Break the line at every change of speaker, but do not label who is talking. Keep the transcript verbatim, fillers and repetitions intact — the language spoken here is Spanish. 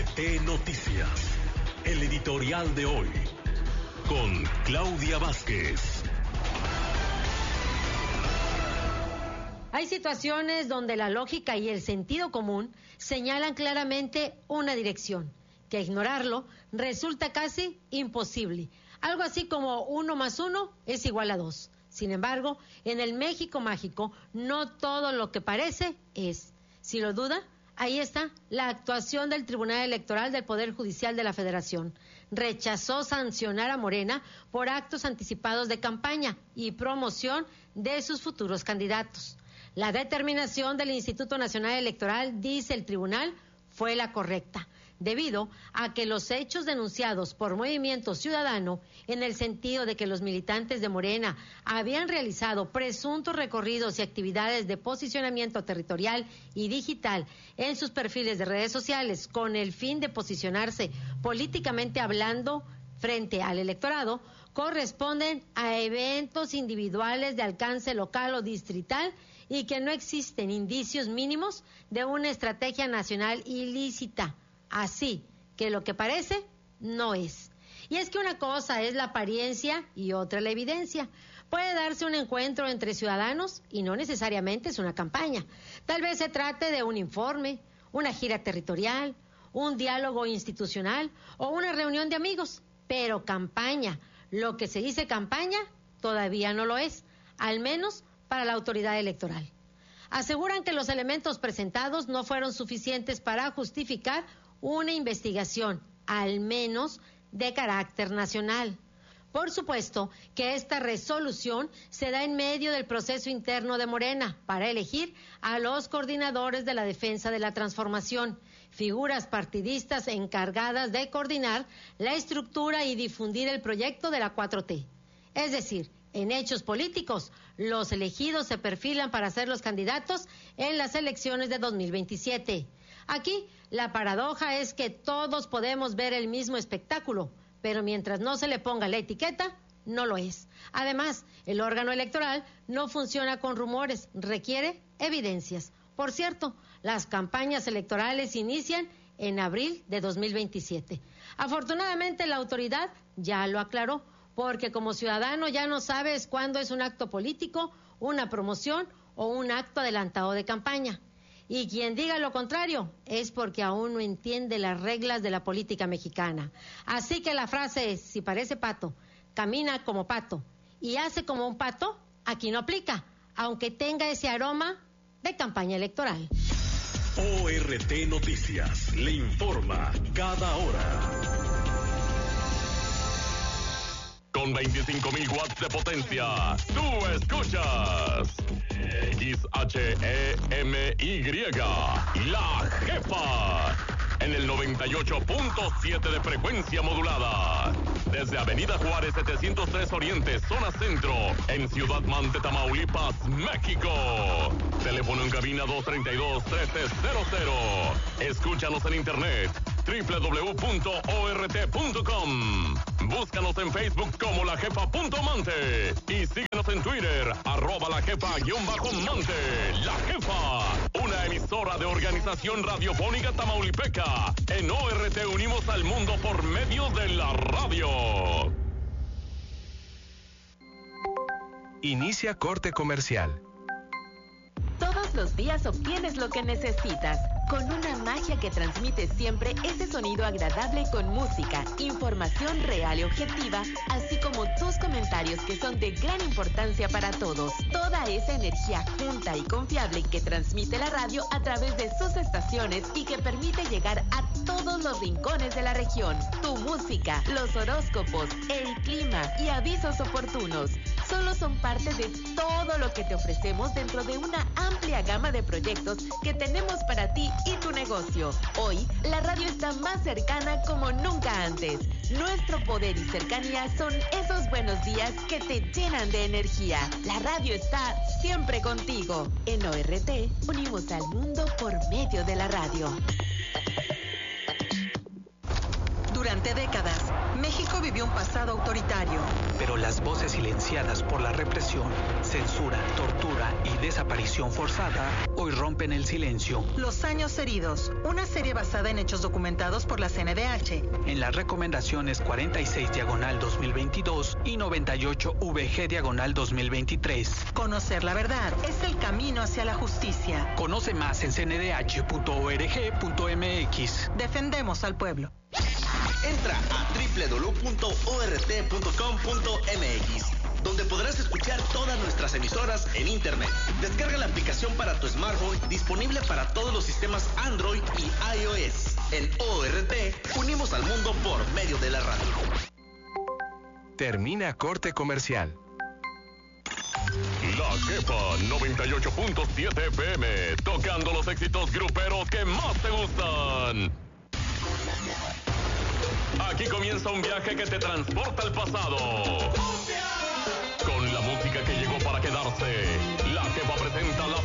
R T Noticias, el editorial de hoy, con Claudia Vázquez.
Hay situaciones donde la lógica y el sentido común señalan claramente una dirección, que ignorarlo resulta casi imposible. Algo así como uno más uno es igual a dos. Sin embargo, en el México mágico, no todo lo que parece es. Si lo duda, ahí está la actuación del Tribunal Electoral del Poder Judicial de la Federación. Rechazó sancionar a Morena por actos anticipados de campaña y promoción de sus futuros candidatos. La determinación del Instituto Nacional Electoral, dice el tribunal, fue la correcta, debido a que los hechos denunciados por Movimiento Ciudadano, en el sentido de que los militantes de Morena habían realizado presuntos recorridos y actividades de posicionamiento territorial y digital en sus perfiles de redes sociales con el fin de posicionarse políticamente hablando frente al electorado, corresponden a eventos individuales de alcance local o distrital y que no existen indicios mínimos de una estrategia nacional ilícita. Así que lo que parece no es. Y es que una cosa es la apariencia y otra la evidencia. Puede darse un encuentro entre ciudadanos y no necesariamente es una campaña. Tal vez se trate de un informe, una gira territorial, un diálogo institucional o una reunión de amigos. Pero campaña, lo que se dice campaña, todavía no lo es, al menos para la autoridad electoral. Aseguran que los elementos presentados no fueron suficientes para justificar una investigación, al menos de carácter nacional. Por supuesto que esta resolución se da en medio del proceso interno de Morena para elegir a los coordinadores de la defensa de la transformación, figuras partidistas encargadas de coordinar la estructura y difundir el proyecto de la cuatro T. Es decir, en hechos políticos, los elegidos se perfilan para ser los candidatos en las elecciones de dos mil veintisiete. Aquí, la paradoja es que todos podemos ver el mismo espectáculo, pero mientras no se le ponga la etiqueta, no lo es. Además, el órgano electoral no funciona con rumores, requiere evidencias. Por cierto, las campañas electorales inician en abril de dos mil veintisiete. Afortunadamente, la autoridad ya lo aclaró, porque como ciudadano ya no sabes cuándo es un acto político, una promoción o un acto adelantado de campaña. Y quien diga lo contrario es porque aún no entiende las reglas de la política mexicana. Así que la frase es, si parece pato, camina como pato y hace como un pato, aquí no aplica, aunque tenga ese aroma de campaña electoral.
O R T Noticias le informa cada hora. Con veinticinco mil watts de potencia, tú escuchas X H E M Y, La Jefa, en el noventa y ocho punto siete de frecuencia modulada. Desde Avenida Juárez setecientos tres Oriente, zona centro, en Ciudad Mante, Tamaulipas, México. Teléfono en cabina dos tres dos, uno tres cero cero. Escúchanos en internet, doble u doble u doble u punto o r t punto com. Búscanos en Facebook como La Jefa punto Mante y síguenos en Twitter, arroba La Jefa guión bajo Mante. La Jefa, una emisora de Organización Radiofónica Tamaulipeca. En O R T unimos al mundo por medio de la radio.
Inicia corte comercial.
Todos los días obtienes lo que necesitas, con una magia que transmite siempre ese sonido agradable con música, información real y objetiva, así como tus comentarios que son de gran importancia para todos. Toda esa energía junta y confiable que transmite la radio a través de sus estaciones y que permite llegar a todos los rincones de la región. Tu música, los horóscopos, el clima y avisos oportunos solo son parte de todo lo que te ofrecemos dentro de una amplia gama de proyectos que tenemos para ti y tu negocio. Hoy, la radio está más cercana como nunca antes. Nuestro poder y cercanía son esos buenos días que te llenan de energía. La radio está siempre contigo. En O R T, unimos al mundo por medio de la radio.
Durante décadas, México vivió un pasado autoritario, Pero las voces silenciadas por la represión, censura, tortura y desaparición forzada hoy rompen el silencio.
Los años heridos, una serie basada en hechos documentados por la C N D H.
En las recomendaciones cuarenta y seis diagonal dos mil veintidós y noventa y ocho V G diagonal dos mil veintitrés.
Conocer la verdad es el camino hacia la justicia.
Conoce más en c n d h punto org punto m x.
Defendemos al pueblo.
Entra a doble u doble u doble u punto o r t punto com punto m x, donde podrás escuchar todas nuestras emisoras en internet. Descarga la aplicación para tu smartphone, disponible para todos los sistemas Android y iOS. En O R T, unimos al mundo por medio de la radio.
Termina corte comercial.
La Jefa noventa y ocho punto siete F M, tocando los éxitos gruperos que más te gustan. Aquí comienza un viaje que te transporta al pasado. Con la música que llegó para quedarse, La Jefa presenta la